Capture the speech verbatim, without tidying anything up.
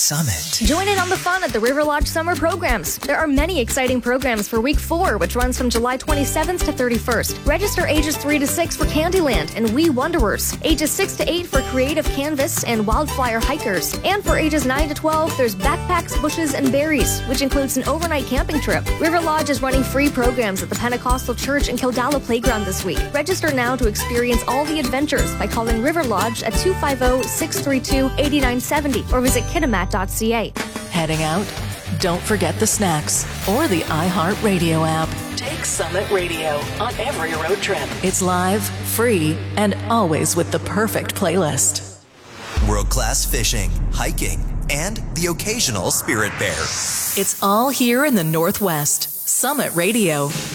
Summit. Join in on the fun at the River Lodge Summer Programs. There are many exciting programs for week four, which runs from July twenty-seventh to thirty-first. Register ages three to six for Candyland and We Wanderers, ages six to eight for Creative Canvas and Wildfire Hikers. And for ages nine to twelve, there's Backpacks, Bushes, and Berries, which includes an overnight camping trip. River Lodge is running free programs at the Pentecostal Church and Kildala Playground this week. Register now to experience all the adventures by calling River Lodge at two five zero, six three two, eight nine seven zero or visit kitamat dot c a. Heading out? Don't forget the snacks or the iHeartRadio app. Take Summit Radio on every road trip. It's live, free, and always with the perfect playlist. World-class fishing, hiking, and the occasional spirit bear. It's all here in the Northwest. Summit Radio.